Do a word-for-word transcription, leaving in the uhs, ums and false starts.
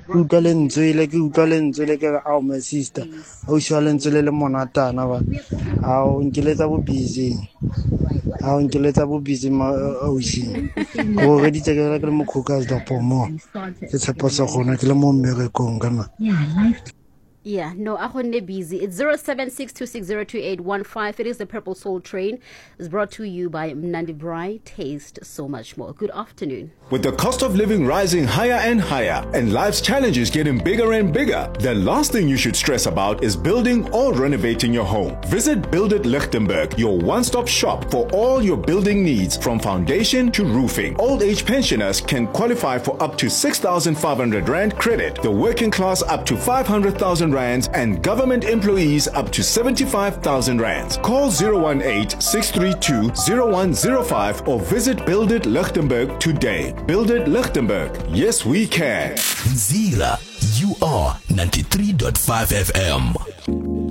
utlwa lentswe le ke utlwa lentswe le ke ao my sister o shwa lentswe le le monatana ba ao nkeletsa bo busy ao nkeletsa bo busy ma ocean go re di tsekela ke le mo Kruger's dopo mo ke tshepa se gona ke le mo mmerekong kana. Yeah, no, I'm busy. It's zero seven six two six zero two eight one five. It is the Purple Soul Train. It's brought to you by Mnandi Brai. Taste so much more. Good afternoon. With the cost of living rising higher and higher and life's challenges getting bigger and bigger, the last thing you should stress about is building or renovating your home. Visit Build It Lichtenberg, your one-stop shop for all your building needs from foundation to roofing. Old age pensioners can qualify for up to six thousand five hundred rand credit, the working class up to five hundred thousand rands, and government employees up to seventy-five thousand rands. Call zero one eight, six three two, zero one zero five or visit Build It Lichtenberg today. Build It Lichtenberg. Yes, we can. Zira, you are ninety-three point five F M.